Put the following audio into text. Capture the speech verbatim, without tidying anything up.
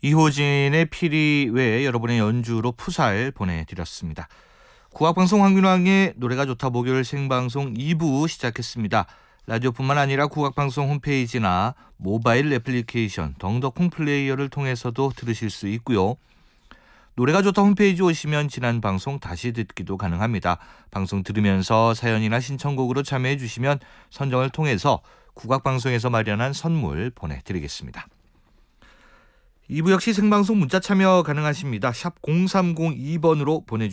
이호진의 피리 외에 여러분의 연주로 푸살 보내드렸습니다. 국악방송 황민왕의 노래가 좋다 목요일 생방송 이 부 시작했습니다. 라디오뿐만 아니라 국악방송 홈페이지나 모바일 애플리케이션 덩더콩 플레이어를 통해서도 들으실 수 있고요. 노래가 좋다 홈페이지 오시면 지난 방송 다시 듣기도 가능합니다. 방송 들으면서 사연이나 신청곡으로 참여해 주시면 선정을 통해서 국악방송에서 마련한 선물 보내드리겠습니다. 이 부 역시 생방송 문자 참여 가능하십니다. 샵 공삼공이 번으로 보내주십시오.